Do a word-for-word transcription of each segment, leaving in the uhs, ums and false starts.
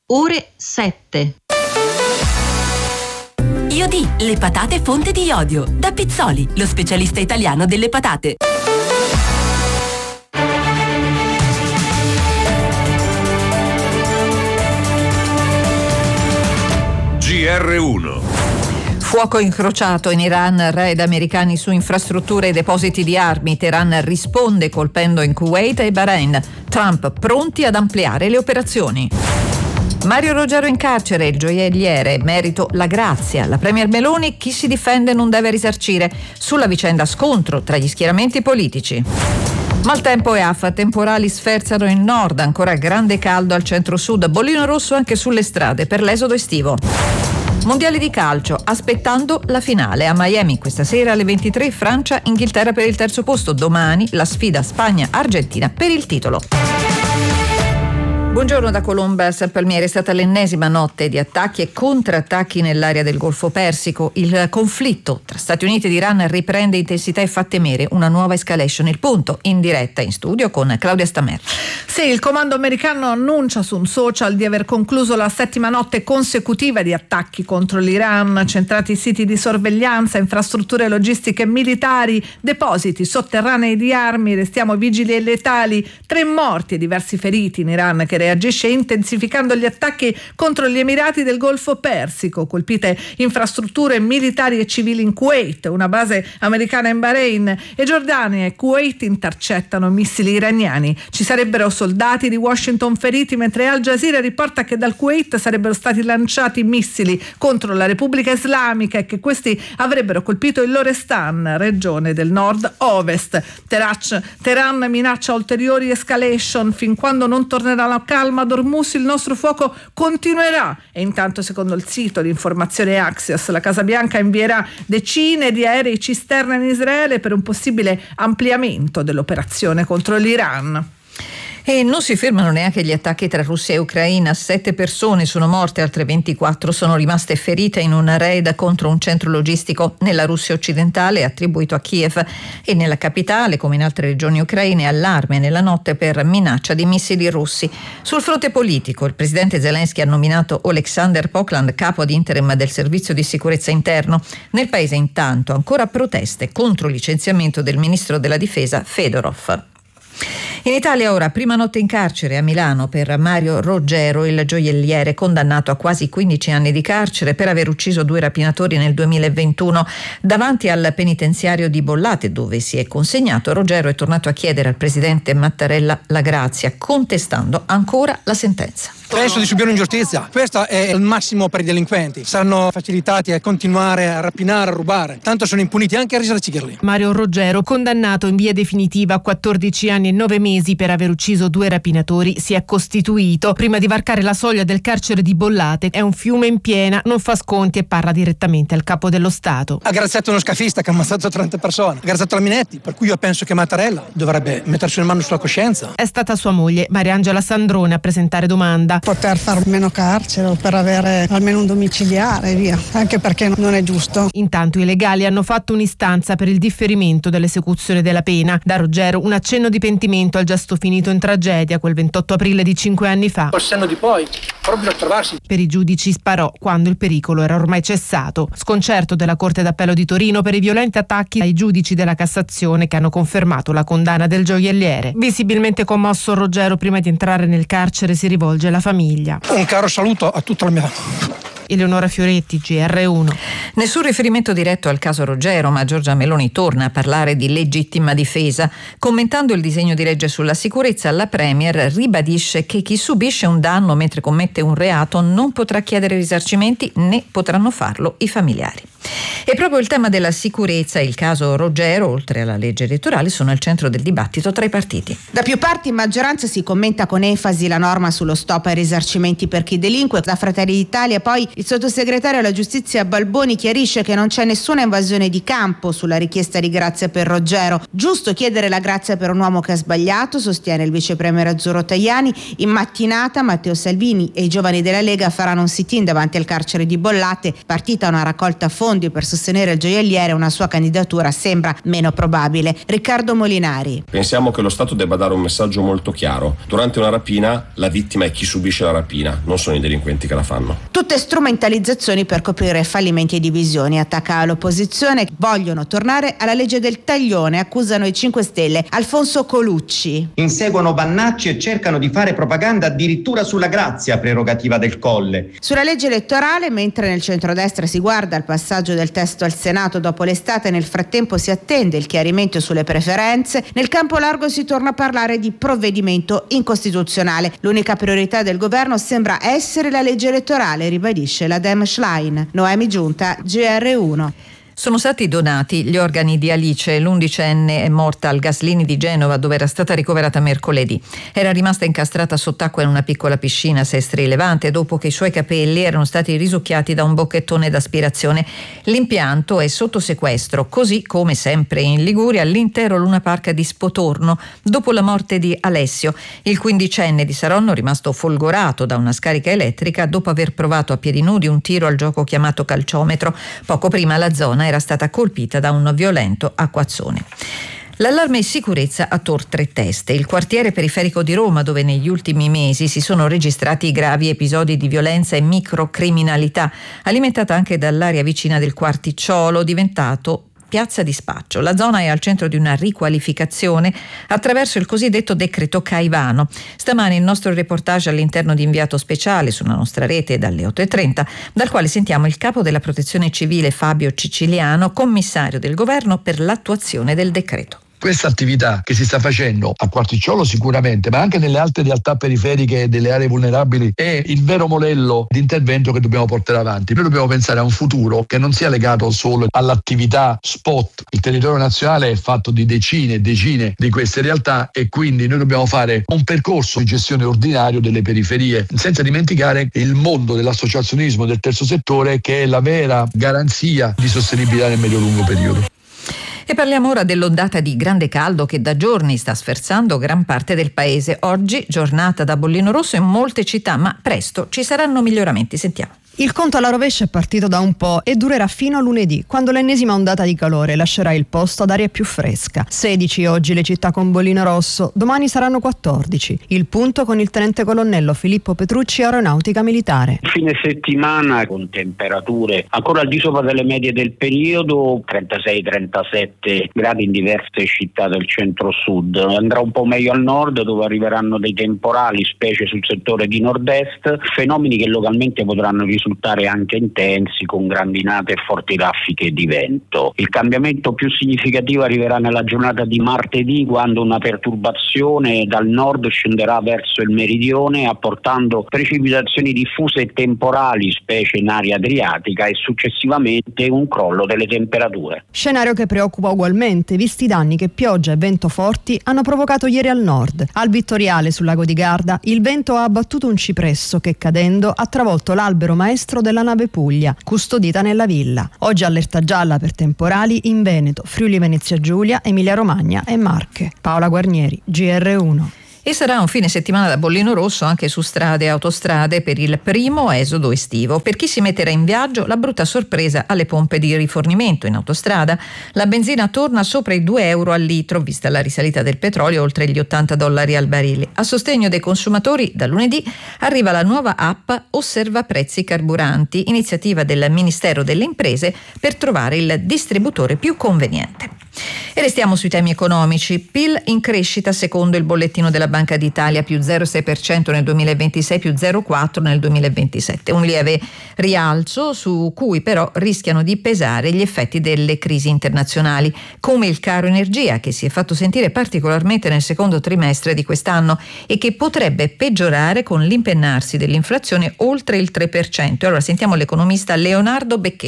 ore sette. Iodì, le patate fonte di iodio. Da Pizzoli, lo specialista italiano delle patate. G R uno. Fuoco incrociato in Iran, raid americani su infrastrutture e depositi di armi. Teheran risponde colpendo in Kuwait e Bahrain. Trump pronti ad ampliare le operazioni. Mario Roggero in carcere, il gioielliere, merito la grazia. La premier Meloni, chi si difende non deve risarcire. Sulla vicenda scontro tra gli schieramenti politici. Maltempo e affa, temporali sferzano il nord, ancora grande caldo al centro-sud, bollino rosso anche sulle strade per l'esodo estivo. Mondiali di calcio, aspettando la finale a Miami questa sera alle ventitré, Francia-Inghilterra per il terzo posto, domani la sfida Spagna-Argentina per il titolo. Buongiorno da Colomba Salpalmieri. È stata l'ennesima notte di attacchi e contrattacchi nell'area del Golfo Persico. Il conflitto tra Stati Uniti ed Iran riprende intensità e fa temere una nuova escalation. Il punto in diretta in studio con Claudia Stamer. Sì, il comando americano annuncia su un social di aver concluso la settima notte consecutiva di attacchi contro l'Iran, centrati in siti di sorveglianza, infrastrutture logistiche militari, depositi sotterranei di armi. Restiamo vigili e letali. Tre morti e diversi feriti in Iran, che reagisce intensificando gli attacchi contro gli Emirati del Golfo Persico. Colpite infrastrutture militari e civili in Kuwait, una base americana in Bahrain, e Giordania e Kuwait intercettano missili iraniani. Ci sarebbero soldati di Washington feriti, mentre Al Jazeera riporta che dal Kuwait sarebbero stati lanciati missili contro la Repubblica Islamica e che questi avrebbero colpito il Lorestan, regione del nord-ovest. Teheran minaccia ulteriori escalation fin quando non tornerà la calma ad Hormuz. Il nostro fuoco continuerà. E intanto, secondo il sito di informazione Axios, la Casa Bianca invierà decine di aerei cisterna in Israele per un possibile ampliamento dell'operazione contro l'Iran. E non si fermano neanche gli attacchi tra Russia e Ucraina. Sette persone sono morte, altre ventiquattro sono rimaste ferite in una raid contro un centro logistico nella Russia occidentale attribuito a Kiev, e nella capitale, come in altre regioni ucraine, allarme nella notte per minaccia di missili russi. Sul fronte politico, il presidente Zelensky ha nominato Oleksandr Pokland capo ad interim del servizio di sicurezza interno. Nel paese intanto ancora proteste contro il licenziamento del ministro della difesa Fedorov. In Italia ora, prima notte in carcere a Milano per Mario Roggero, il gioielliere condannato a quasi quindici anni di carcere per aver ucciso due rapinatori nel duemilaventuno. Davanti al penitenziario di Bollate, dove si è consegnato, Roggero è tornato a chiedere al presidente Mattarella la grazia, contestando ancora la sentenza. Penso di subire un'ingiustizia. Questo è il massimo per i delinquenti. Saranno facilitati a continuare a rapinare, a rubare. Tanto sono impuniti anche a risarcirli. Mario Roggero, condannato in via definitiva a quattordici anni e nove mesi per aver ucciso due rapinatori, si è costituito prima di varcare la soglia del carcere di Bollate. È un fiume in piena, non fa sconti e parla direttamente al capo dello Stato. Ha graziato uno scafista che ha ammazzato trenta persone. Ha graziato la Minetti, per cui io penso che Mattarella dovrebbe mettersi le mani sulla coscienza. È stata sua moglie, Mariangela Sandrone, a presentare domanda. Poter far meno carcere o per avere almeno un domiciliare, via, anche perché non è giusto. Intanto i legali hanno fatto un'istanza per il differimento dell'esecuzione della pena. Da Roggero un accenno di pentimento al gesto finito in tragedia quel ventotto aprile di cinque anni fa. Col senno di poi, proprio a trovarsi. Per i giudici sparò quando il pericolo era ormai cessato. Sconcerto della Corte d'Appello di Torino per i violenti attacchi ai giudici della Cassazione che hanno confermato la condanna del gioielliere. Visibilmente commosso, Roggero prima di entrare nel carcere si rivolge alla famiglia. Un caro saluto a tutta la mia. Eleonora Fioretti, G R uno. Nessun riferimento diretto al caso Roggero, ma Giorgia Meloni torna a parlare di legittima difesa. Commentando il disegno di legge sulla sicurezza, la Premier ribadisce che chi subisce un danno mentre commette un reato non potrà chiedere risarcimenti, né potranno farlo i familiari. E proprio il tema della sicurezza e il caso Roggero, oltre alla legge elettorale, sono al centro del dibattito tra i partiti. Da più parti in maggioranza si commenta con enfasi la norma sullo stop ai risarcimenti per chi delinque. Da Fratelli d'Italia poi Il sottosegretario alla giustizia Balboni chiarisce che non c'è nessuna invasione di campo sulla richiesta di grazia per Roggero. Giusto chiedere la grazia per un uomo che ha sbagliato, sostiene il vice premier Azzurro Tajani. In mattinata Matteo Salvini e i giovani della Lega faranno un sit-in davanti al carcere di Bollate. Partita una raccolta fondi per sostenere il gioielliere, una sua candidatura sembra meno probabile. Riccardo Molinari. Pensiamo che lo Stato debba dare un messaggio molto chiaro. Durante una rapina la vittima è chi subisce la rapina, non sono i delinquenti che la fanno. Tutte strumentalizzazioni per coprire fallimenti e divisioni. Attacca l'opposizione. Vogliono tornare alla legge del taglione, accusano i cinque Stelle. Alfonso Colucci. Inseguono Vannacci e cercano di fare propaganda addirittura sulla grazia, prerogativa del Colle. Sulla legge elettorale, mentre nel centrodestra si guarda al passaggio del testo al Senato dopo l'estate, nel frattempo si attende il chiarimento sulle preferenze. Nel campo largo si torna a parlare di provvedimento incostituzionale. L'unica priorità del governo sembra essere la legge elettorale, ribadisce la Dem Schlein. Noemi Giunta, G R uno. Sono stati donati gli organi di Alice, l'undicenne è morta al Gaslini di Genova, dove era stata ricoverata mercoledì. Era rimasta incastrata sott'acqua in una piccola piscina a Sestri Levante dopo che i suoi capelli erano stati risucchiati da un bocchettone d'aspirazione. L'impianto è sotto sequestro, così come sempre in Liguria l'intero Luna Park di Spotorno, dopo la morte di Alessio, il quindicenne di Saronno rimasto folgorato da una scarica elettrica dopo aver provato a piedi nudi un tiro al gioco chiamato calciometro. Poco prima la zona era stata colpita da un violento acquazzone. L'allarme sicurezza a Tor Tre Teste, il quartiere periferico di Roma, dove negli ultimi mesi si sono registrati gravi episodi di violenza e microcriminalità, alimentata anche dall'area vicina del Quarticciolo, diventato piazza di spaccio. La zona è al centro di una riqualificazione attraverso il cosiddetto decreto Caivano. Stamani il nostro reportage all'interno di Inviato Speciale sulla nostra rete dalle otto e trenta, dal quale sentiamo il capo della Protezione Civile Fabio Ciciliano, commissario del governo per l'attuazione del decreto. Questa attività che si sta facendo a Quarticciolo sicuramente, ma anche nelle altre realtà periferiche delle aree vulnerabili, è il vero modello di intervento che dobbiamo portare avanti. Noi dobbiamo pensare a un futuro che non sia legato solo all'attività spot. Il territorio nazionale è fatto di decine e decine di queste realtà e quindi noi dobbiamo fare un percorso di gestione ordinario delle periferie, senza dimenticare il mondo dell'associazionismo del terzo settore, che è la vera garanzia di sostenibilità nel medio-lungo periodo. E parliamo ora dell'ondata di grande caldo che da giorni sta sferzando gran parte del paese. Oggi giornata da bollino rosso in molte città, ma presto ci saranno miglioramenti. Sentiamo. Il conto alla rovescia è partito da un po' e durerà fino a lunedì, quando l'ennesima ondata di calore lascerà il posto ad aria più fresca. sedici oggi le città con bollino rosso, domani saranno quattordici. Il punto con il tenente colonnello Filippo Petrucci, Aeronautica Militare. Fine settimana con temperature ancora al di sopra delle medie del periodo, trentasei trentasette gradi in diverse città del centro-sud. Andrà un po' meglio al nord, dove arriveranno dei temporali, specie sul settore di nord-est, fenomeni che localmente potranno risultare risultare anche intensi, con grandinate e forti raffiche di vento. Il cambiamento più significativo arriverà nella giornata di martedì, quando una perturbazione dal nord scenderà verso il meridione, apportando precipitazioni diffuse e temporali, specie in area adriatica, e successivamente un crollo delle temperature. Scenario che preoccupa ugualmente, visti i danni che pioggia e vento forti hanno provocato ieri al nord. Al Vittoriale, sul lago di Garda, il vento ha abbattuto un cipresso che, cadendo, ha travolto l'albero maestro della nave Puglia, custodita nella villa. Oggi allerta gialla per temporali in Veneto, Friuli Venezia Giulia, Emilia Romagna e Marche. Paola Guarnieri, G R uno. E sarà un fine settimana da bollino rosso anche su strade e autostrade per il primo esodo estivo. Per chi si metterà in viaggio, la brutta sorpresa alle pompe di rifornimento. In autostrada la benzina torna sopra i due euro al litro, vista la risalita del petrolio oltre gli ottanta dollari al barile. A sostegno dei consumatori, da lunedì arriva la nuova app Osserva Prezzi Carburanti, iniziativa del Ministero delle Imprese per trovare il distributore più conveniente. E restiamo sui temi economici. P I L in crescita secondo il bollettino della Banca d'Italia, più zero virgola sei per cento nel duemilaventisei, più zero virgola quattro per cento nel duemilaventisette. Un lieve rialzo su cui però rischiano di pesare gli effetti delle crisi internazionali, come il caro energia, che si è fatto sentire particolarmente nel secondo trimestre di quest'anno e che potrebbe peggiorare con l'impennarsi dell'inflazione oltre il tre per cento. Allora sentiamo l'economista Leonardo Becchetti.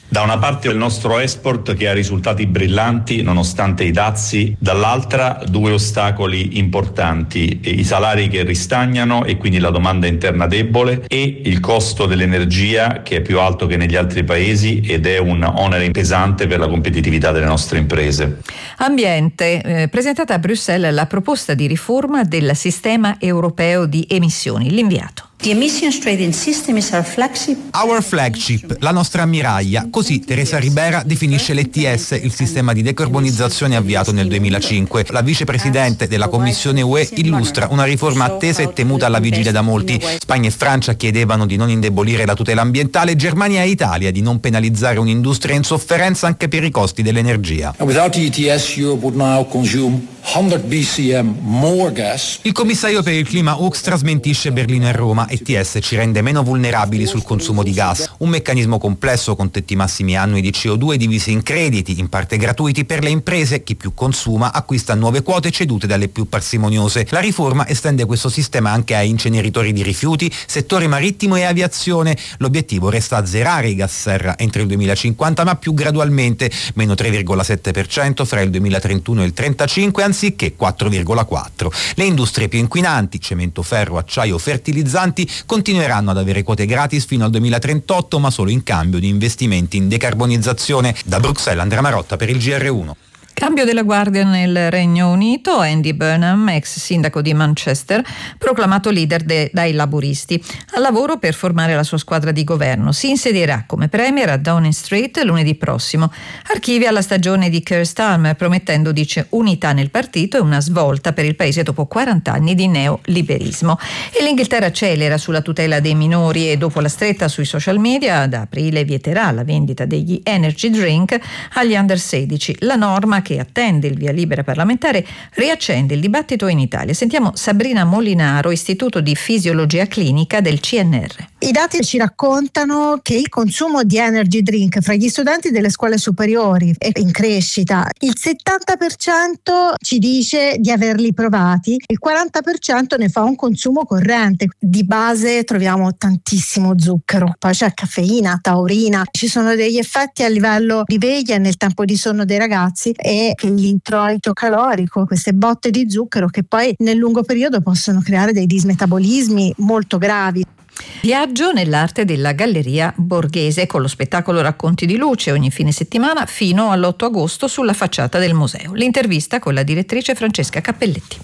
Da una parte il nostro export che ha risultati brillanti nonostante i dazi, dall'altra due ostacoli importanti: i salari che ristagnano e quindi la domanda interna debole, e il costo dell'energia che è più alto che negli altri paesi ed è un onere pesante per la competitività delle nostre imprese. Ambiente, eh, presentata a Bruxelles la proposta di riforma del sistema europeo di emissioni. L'inviato. The emissions trading system is our flagship. Our flagship, la nostra ammiraglia, così Teresa Ribera definisce l'E T S, il sistema di decarbonizzazione avviato nel duemilacinque. La vicepresidente della Commissione U E illustra una riforma attesa e temuta alla vigilia da molti. Spagna e Francia chiedevano di non indebolire la tutela ambientale, Germania e Italia di non penalizzare un'industria in sofferenza anche per i costi dell'energia. Without the E T S, Europe would now consume hundred B C M more gas. Il commissario per il clima Hoekstra smentisce Berlino e Roma. E T S ci rende meno vulnerabili sul consumo di gas, un meccanismo complesso con tetti massimi annui di C O due divisi in crediti, in parte gratuiti per le imprese. Chi più consuma acquista nuove quote cedute dalle più parsimoniose. La riforma estende questo sistema anche ai inceneritori di rifiuti, settore marittimo e aviazione. L'obiettivo resta azzerare i gas serra entro il duemilacinquanta, ma più gradualmente, meno tre virgola sette per cento fra il duemilatrentuno e il trentacinque anziché quattro virgola quattro. Le industrie più inquinanti, cemento, ferro, acciaio, fertilizzanti, continueranno ad avere quote gratis fino al duemilatrentotto, ma solo in cambio di investimenti in decarbonizzazione. Da Bruxelles, Andrea Marotta per il G R uno. Cambio della guardia nel Regno Unito. Andy Burnham, ex sindaco di Manchester, proclamato leader de, dai laburisti, al lavoro per formare la sua squadra di governo. Si insedierà come premier a Downing Street lunedì prossimo. Archivia la stagione di Keir Starmer, promettendo, dice, unità nel partito e una svolta per il paese dopo quaranta anni di neoliberismo. E l'Inghilterra accelera sulla tutela dei minori e dopo la stretta sui social media da aprile vieterà la vendita degli energy drink agli under sedici. La norma che attende il via libera parlamentare riaccende il dibattito in Italia. Sentiamo Sabrina Molinaro, Istituto di Fisiologia Clinica del C N R. I dati ci raccontano che il consumo di energy drink fra gli studenti delle scuole superiori è in crescita. Il settanta per cento ci dice di averli provati, il quaranta per cento ne fa un consumo corrente. Di base troviamo tantissimo zucchero, poi c'è caffeina, taurina, ci sono degli effetti a livello di veglia nel tempo di sonno dei ragazzi e l'introito calorico, queste botte di zucchero che poi nel lungo periodo possono creare dei dismetabolismi molto gravi. Viaggio nell'arte della Galleria Borghese con lo spettacolo Racconti di luce ogni fine settimana fino all'otto agosto sulla facciata del museo. L'intervista con la direttrice Francesca Cappelletti.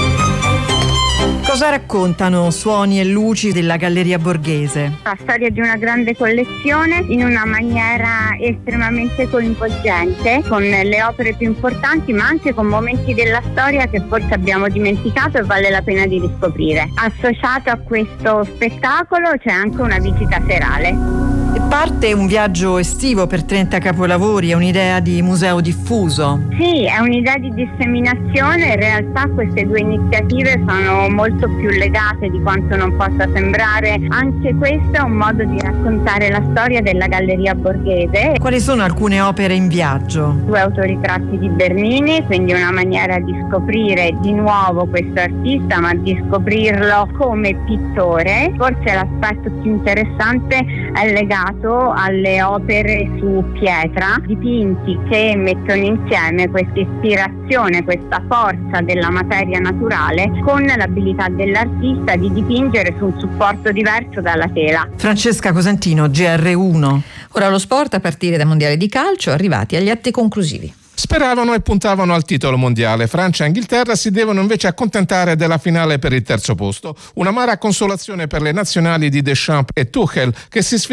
Cosa raccontano Suoni e luci della Galleria Borghese? La storia di una grande collezione in una maniera estremamente coinvolgente, con le opere più importanti ma anche con momenti della storia che forse abbiamo dimenticato e vale la pena di riscoprire. Associato a questo spettacolo c'è anche una visita serale. Parte un viaggio estivo per trenta capolavori, è un'idea di museo diffuso? Sì, è un'idea di disseminazione. In realtà queste due iniziative sono molto più legate di quanto non possa sembrare. Anche questo è un modo di raccontare la storia della Galleria Borghese. Quali sono alcune opere in viaggio? Due autoritratti di Bernini, quindi una maniera di scoprire di nuovo questo artista, ma di scoprirlo come pittore. Forse l'aspetto più interessante è legato alle opere su pietra, dipinti che mettono insieme questa ispirazione, questa forza della materia naturale con l'abilità dell'artista di dipingere su un supporto diverso dalla tela. Francesca Cosentino, G R uno. Ora lo sport a partire dal mondiale di calcio, arrivati agli atti conclusivi. Speravano e puntavano al titolo mondiale. Francia e Inghilterra si devono invece accontentare della finale per il terzo posto. Un'amara consolazione per le nazionali di Deschamps e Tuchel che si sfidano